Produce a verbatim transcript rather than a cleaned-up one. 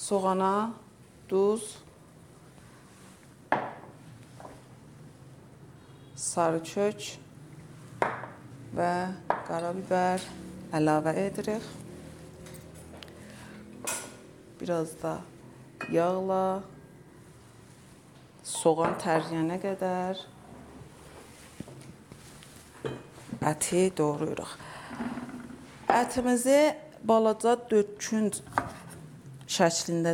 soğana duz, sarı kök və qarabiber əlavə edirik. Biraz da yağla soğan təriyənə qədər əti doğrayırıq. Ətimizi balaca dörd künc şəklində